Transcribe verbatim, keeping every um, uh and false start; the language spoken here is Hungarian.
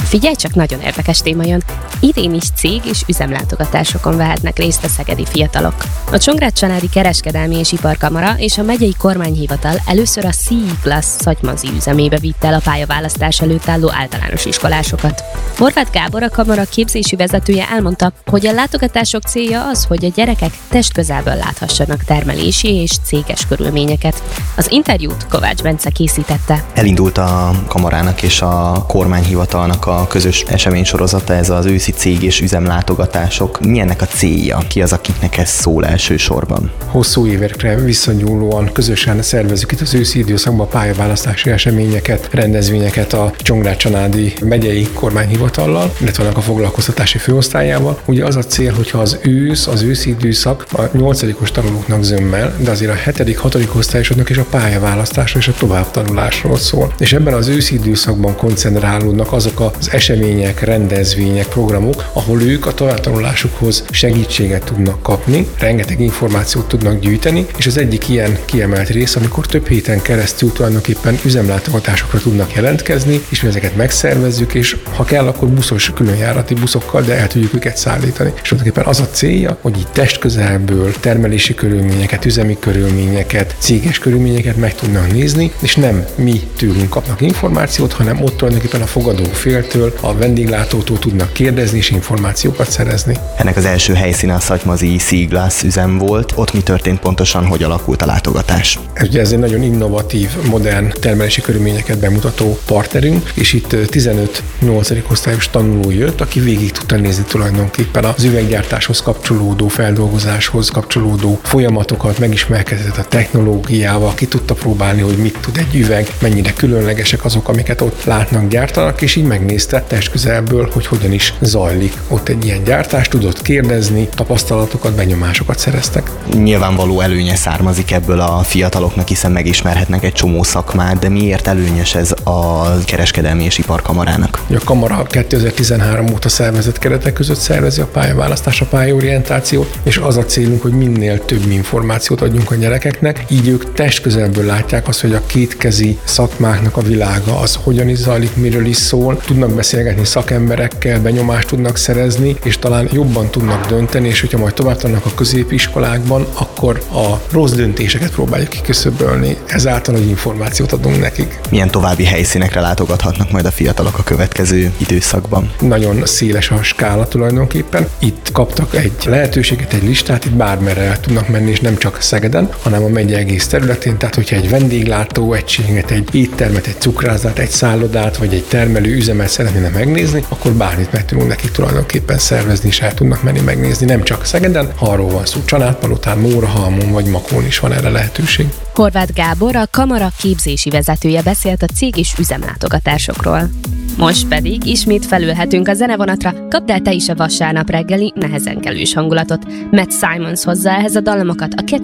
Figyelj csak, nagyon érdekes téma jön. Idén is cég- és üzemlátogatásokon vehetnek részt a szegedi fiatalok. A Csongrád-Csanádi Kereskedelmi és Iparkamara és a megyei kormányhivatal először a cé i Class szatymazi üzemébe vitte el a pályaválasztás előtt álló általános iskolásokat. Horváth Gábor, a kamara képzési vezetője elmondta, hogy a látogatások célja az, hogy a gyerekek testközelből láthassanak termelési és céges körülményeket. Az interjút Kovács Bence készítette. Elindult a kamarának és a kormányhivatalnak a közös eseménysorozata, ez az őszi cég- és üzemlátogatások. Mi ennek a célja? Ki az, akiknek ez szól elsősorban? Hosszú évekre visszanyúlóan közösen szervezzük itt az őszi időszakban pályaválasztási eseményeket, rendezvényeket a Csongrád-Csanádi megyei kormányhivatallal, illetve annak a foglalkoztatási főosztályával. Ugye az a cél, hogyha az ősz, az őszi időszak a nyolcadikos tanulóknak zömmel, de azért a hetedik, hatodik osztályosoknak is a pályaválasztásról és a továbbtanulásról szól. És ebben az őszi időszakban koncentrálódnak azok az események, rendezvények, programok, ahol ők a továbbtanulásukhoz segítséget tudnak kapni, rengeteg információt tudnak gyűjteni, és az egyik ilyen kiemelt rész, amikor több héten keresztül tulajdonképpen üzemlátogatásokra tudnak jelentkezni, és mi ezeket megszervezzük, és ha kell, akkor buszos különjárati buszokkal, de el tudjuk őket szállítani. És tulajdonképpen az a célja, hogy így testközelből termelési körülményeket, üzemi körülményeket, céges körülményeket meg tudnak nézni, és nem mi tőlünk kapnak információt, hanem ott tulajdonképpen a fogadó féltől, a vendéglátótól tudnak kérdezni és információkat szerezni. Ennek az első helyszíne a szatymazi cé i Class üzem volt. Ott mi történt pontosan, hogy alakult a látogatás? Ugye ez egy nagyon innovatív, modern termelési körülményeket bemutató partnerünk, és itt tizenöt nyolcadik osztályos tanuló jött, aki végig tudta nézni tulajdonképpen az üveggyártáshoz kapcsolódó, feldolgozáshoz kapcsolódó folyamatokat, megismerkedett a technológiával, ki tudta próbálni, hogy mit tud egy üveg, mennyire különlegesek azok, amiket ott látnak, gyártanak, és így megnézte testközelből, hogy hogyan is zajlik ott egy ilyen gyártás, tudott kérdezni, tapasztalatokat, benyomásokat szereztek. Nyilvánvaló előnye származik ebből a fiataloknak, hiszen megismerhetnek egy csomó szakmát, de miért előnyös ez a Kereskedelmi és Iparkamarának? A kamara kétezer-tizenhárom óta szervezett keretek között szervezi a pályaválasztás, a pályaorientációt, és az a célunk, hogy minél több információt adjunk a gyerekeknek, így ők testközelből látják azt, hogy a kétkezi szakmáknak a világa az hogyan is zajlik, miről is szól, tudnak beszélgetni szakemberekkel, benyomást tudnak szerezni, és talán jobban tudnak dönteni, és hogyha majd tovább tanulnak a középiskolákban, akkor a rossz döntéseket próbáljuk kiküszöbölni, ezáltal, hogy információt adunk nekik. Milyen további helyszínekre látogathatnak majd a fiatalok a következő időszakban? Nagyon széles a skála tulajdonképpen. Itt kaptak egy lehetőséget, egy listát, itt bármerre el tudnak menni, és nem csak Szegeden, hanem a megye egész területén. Tehát, hogyha egy vendéglátó egységet, egy éttermet, egy cukrászdát, egy szállodát, vagy egy termelő üzemet szeretnének megnézni, akkor bármit meg tudunk nekik tulajdonképpen szervezni, és el tudnak menni megnézni. Nem csak Szegeden, ha arról van szó, Csanádpalotán, Mórahalmon vagy Makón is van erre lehetőség. Horváth Gábor, a kamara képzési vezetője beszélt a cég- és üzemlátogatásokról. Most pedig ismét felülhetünk a zenevonatra, kapd el te is a vasárnap reggeli nehezen kelős hangulatot. Matt Simons hozza ehhez a dallamokat, a